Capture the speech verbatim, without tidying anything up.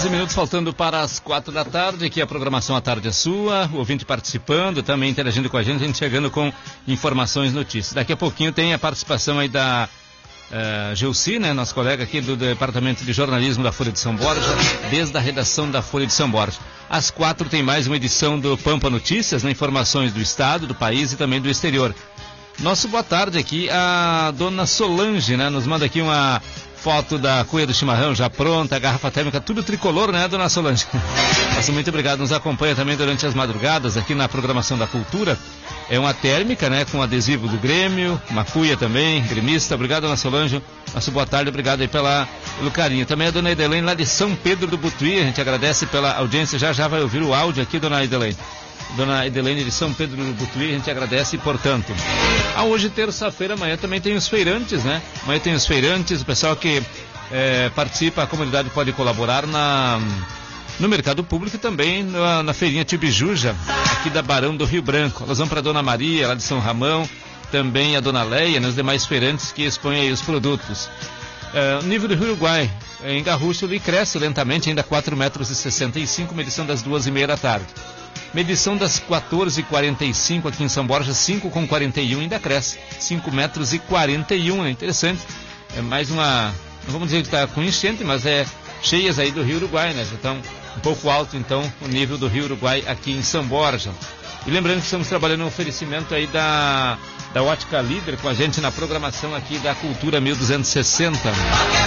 doze minutos faltando para as quatro da tarde, aqui a programação à tarde é sua, o ouvinte participando, também interagindo com a gente, a gente chegando com informações, notícias. Daqui a pouquinho tem a participação aí da uh, Geuci, né, nosso colega aqui do Departamento de Jornalismo da Folha de São Borja, desde a redação da Folha de São Borja. Às quatro tem mais uma edição do Pampa Notícias, né, informações do estado, do país e também do exterior. Nosso boa tarde aqui, a dona Solange, né, nos manda aqui uma foto da cuia do chimarrão já pronta, a garrafa térmica, tudo tricolor, né, dona Solange? Nossa, muito obrigado, nos acompanha também durante as madrugadas aqui na programação da Cultura. É uma térmica, né, com adesivo do Grêmio, uma cuia também, gremista. Obrigado, dona Solange. Nosso boa tarde, obrigado aí pela, pelo carinho. Também a dona Edelene lá de São Pedro do Butuí, a gente agradece pela audiência, já já vai ouvir o áudio aqui, dona Edelene. Dona Edelene de São Pedro do Butuí, a gente agradece, portanto. Ah, hoje, terça-feira, amanhã também tem os feirantes, né? Amanhã tem os feirantes, o pessoal que é, participa, a comunidade pode colaborar na, no mercado público e também na, na feirinha Tibijuja, aqui da Barão do Rio Branco. Elas vão para a Dona Maria, lá de São Ramão, também a Dona Leia, né, os demais feirantes que expõem aí os produtos. É, o nível do Rio Uruguai, em Garrucho, ele cresce lentamente, ainda quatro metros e sessenta e cinco, medição das duas e meia da tarde. Medição das quatorze e quarenta e cinco aqui em São Borja, cinco com quarenta e um, ainda cresce, cinco metros e quarenta e um, é interessante. É mais uma, não vamos dizer que está com enchente, mas é cheias aí do Rio Uruguai, né? Já estão um pouco alto, então, o nível do Rio Uruguai aqui em São Borja. E lembrando que estamos trabalhando no oferecimento aí da, da Ótica Líder com a gente na programação aqui da Cultura mil duzentos e sessenta.